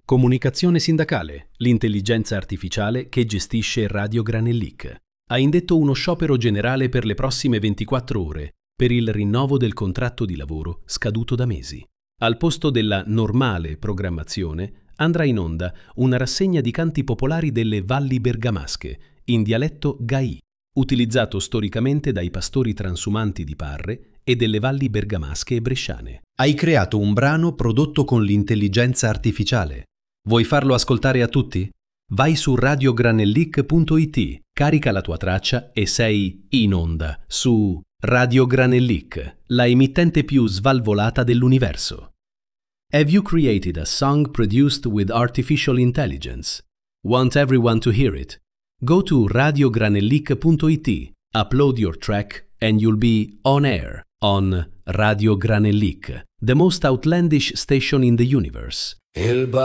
Comunicazione sindacale, l'intelligenza artificiale che gestisce Radio Granellic. Ha indetto uno sciopero generale per le prossime 24 ore per il rinnovo del contratto di lavoro scaduto da mesi. Al posto della normale programmazione andrà in onda una rassegna di canti popolari delle valli bergamasche, in dialetto gaì, utilizzato storicamente dai pastori transumanti di Parre e delle valli bergamasche e bresciane. Hai creato un brano prodotto con l'intelligenza artificiale. Vuoi farlo ascoltare a tutti? Vai su radiogranellic.it, carica la tua traccia e sei in onda su Radio Granellic, la emittente più svalvolata dell'universo. Have you created a song produced with artificial intelligence? Want everyone to hear it? Go to radiogranellic.it, upload your track and you'll be on air on Radio Granellic, the most outlandish station in the universe.